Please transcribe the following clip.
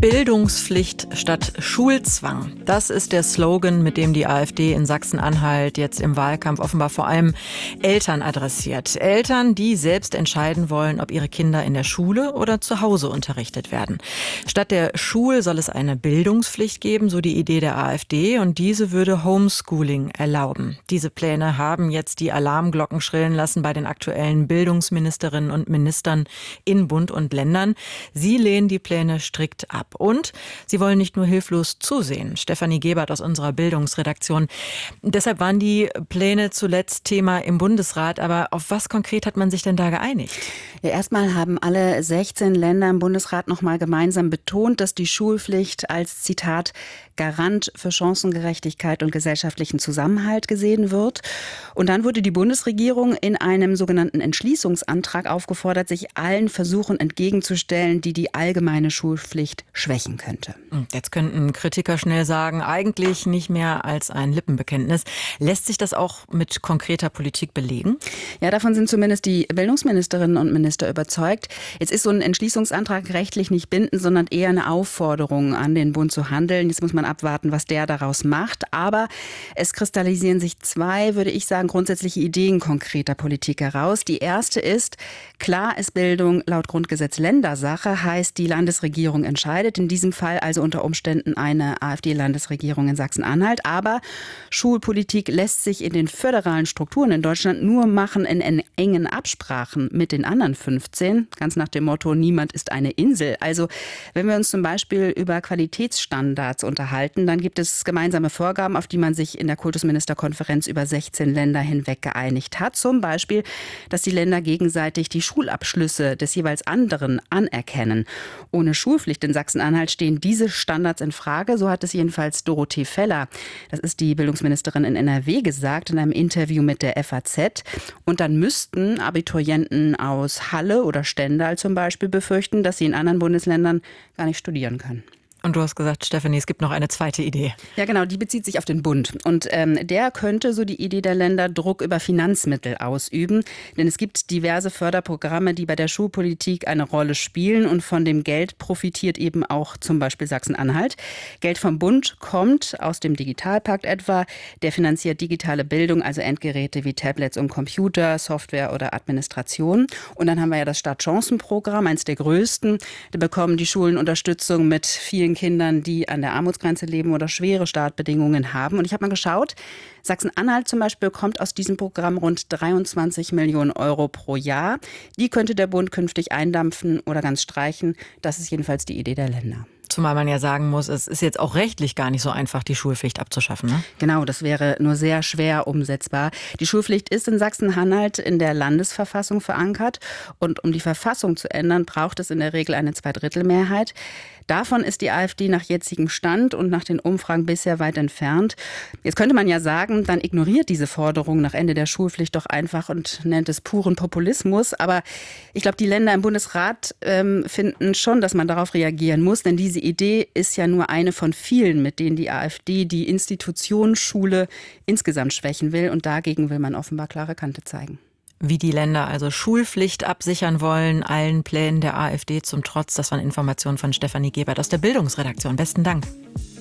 Bildungspflicht statt Schulzwang. Das ist der Slogan, mit dem die AfD in Sachsen-Anhalt jetzt im Wahlkampf offenbar vor allem Eltern adressiert. Eltern, die selbst entscheiden wollen, ob ihre Kinder in der Schule oder zu Hause unterrichtet werden. Statt der Schule soll es eine Bildungspflicht geben, so die Idee der AfD, und diese würde Homeschooling erlauben. Diese Pläne haben jetzt die Alarmglocken schrillen lassen bei den aktuellen Bildungsministerinnen und Ministern in Bund und Ländern. Sie lehnen die Pläne strikt ab. Und sie wollen nicht nur hilflos zusehen. Stefanie Gebert aus unserer Bildungsredaktion. Deshalb waren die Pläne zuletzt Thema im Bundesrat. Aber auf was konkret hat man sich denn da geeinigt? Ja, erstmal haben alle 16 Länder im Bundesrat noch mal gemeinsam betont, dass die Schulpflicht als, Zitat, Garant für Chancengerechtigkeit und gesellschaftlichen Zusammenhalt gesehen wird. Und dann wurde die Bundesregierung in einem sogenannten Entschließungsantrag aufgefordert, sich allen Versuchen entgegenzustellen, die die allgemeine Schulpflicht schwächen könnte. Jetzt könnten Kritiker schnell sagen, eigentlich nicht mehr als ein Lippenbekenntnis. Lässt sich das auch mit konkreter Politik belegen? Ja, davon sind zumindest die Bildungsministerinnen und Minister überzeugt. Jetzt ist so ein Entschließungsantrag rechtlich nicht bindend, sondern eher eine Aufforderung an den Bund zu handeln. Jetzt muss man abwarten, was der daraus macht. Aber es kristallisieren sich zwei, würde ich sagen, grundsätzliche Ideen konkreter Politik heraus. Die erste ist, klar ist Bildung laut Grundgesetz Ländersache, heißt, die Landesregierung entscheidet. In diesem Fall also unter Umständen eine AfD-Landesregierung in Sachsen-Anhalt. Aber Schulpolitik lässt sich in den föderalen Strukturen in Deutschland nur machen in engen Absprachen mit den anderen 15. Ganz nach dem Motto, niemand ist eine Insel. Also wenn wir uns zum Beispiel über Qualitätsstandards unterhalten, dann gibt es gemeinsame Vorgaben, auf die man sich in der Kultusministerkonferenz über 16 Länder hinweg geeinigt hat. Zum Beispiel, dass die Länder gegenseitig die Schulabschlüsse des jeweils anderen anerkennen. Ohne Schulpflicht in Sachsen-Anhalt stehen diese Standards in Frage. So hat es jedenfalls Dorothee Feller, das ist die Bildungsministerin in NRW, gesagt in einem Interview mit der FAZ. Und dann müssten Abiturienten aus Halle oder Stendal zum Beispiel befürchten, dass sie in anderen Bundesländern gar nicht studieren können. Und du hast gesagt, Stefanie, es gibt noch eine zweite Idee. Ja, genau, die bezieht sich auf den Bund. Und der könnte, so die Idee der Länder, Druck über Finanzmittel ausüben. Denn es gibt diverse Förderprogramme, die bei der Schulpolitik eine Rolle spielen. Und von dem Geld profitiert eben auch zum Beispiel Sachsen-Anhalt. Geld vom Bund kommt aus dem Digitalpakt etwa. Der finanziert digitale Bildung, also Endgeräte wie Tablets und Computer, Software oder Administration. Und dann haben wir ja das Startchancenprogramm, eines der größten. Da bekommen die Schulen Unterstützung mit vielen Kindern, die an der Armutsgrenze leben oder schwere Startbedingungen haben. Und ich habe mal geschaut, Sachsen-Anhalt zum Beispiel bekommt aus diesem Programm rund 23 Millionen Euro pro Jahr. Die könnte der Bund künftig eindampfen oder ganz streichen. Das ist jedenfalls die Idee der Länder. Zumal man ja sagen muss, es ist jetzt auch rechtlich gar nicht so einfach, die Schulpflicht abzuschaffen, ne? Genau, das wäre nur sehr schwer umsetzbar. Die Schulpflicht ist in Sachsen-Anhalt in der Landesverfassung verankert. Und um die Verfassung zu ändern, braucht es in der Regel eine Zweidrittelmehrheit. Davon ist die AfD nach jetzigem Stand und nach den Umfragen bisher weit entfernt. Jetzt könnte man ja sagen, dann ignoriert diese Forderung nach Ende der Schulpflicht doch einfach und nennt es puren Populismus. Aber ich glaube, die Länder im Bundesrat finden schon, dass man darauf reagieren muss. Denn diese Idee ist ja nur eine von vielen, mit denen die AfD die Institution Schule insgesamt schwächen will. Und dagegen will man offenbar klare Kante zeigen. Wie die Länder also Schulpflicht absichern wollen, allen Plänen der AfD zum Trotz. Das waren Informationen von Stefanie Gebert aus der Bildungsredaktion. Besten Dank.